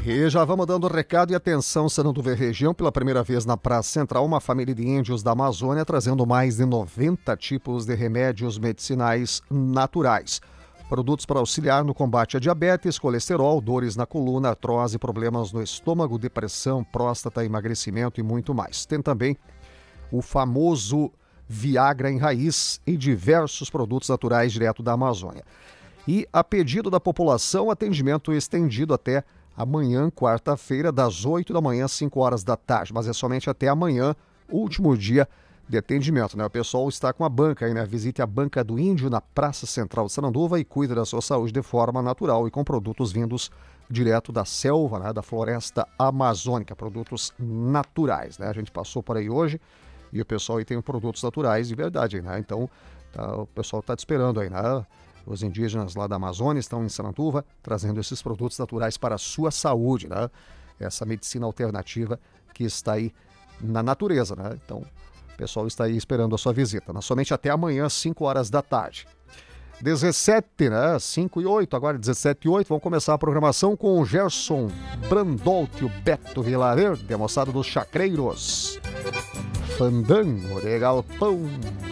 E já vamos dando recado e atenção, Sananduva e região, pela primeira vez na Praça Central, uma família de índios da Amazônia trazendo mais de 90 tipos de remédios medicinais naturais. Produtos para auxiliar no combate a diabetes, colesterol, dores na coluna, artrose, problemas no estômago, depressão, próstata, emagrecimento e muito mais. Tem também o famoso Viagra em raiz e diversos produtos naturais direto da Amazônia. E, a pedido da população, atendimento estendido até amanhã, quarta-feira, das 8 da manhã às 5 horas da tarde. Mas é somente até amanhã, último dia de atendimento, né? O pessoal está com a banca aí, né? Visite a Banca do Índio na Praça Central de Sananduva e cuide da sua saúde de forma natural e com produtos vindos direto da selva, né? Da floresta amazônica, produtos naturais, né? A gente passou por aí hoje e o pessoal aí tem produtos naturais de verdade, né? Então, o pessoal está te esperando aí, né? Os indígenas lá da Amazônia estão em Sananduva trazendo esses produtos naturais para a sua saúde, né? Essa medicina alternativa que está aí na natureza, né? Então, o pessoal está aí esperando a sua visita, né? Somente até amanhã, às 5 horas da tarde. 17, né? 5 e 8, agora 17 e 8. Vamos começar a programação com o Gerson Brandolt e o Beto Vilaverde, a moçada dos Chacreiros. Fandango de Galpão.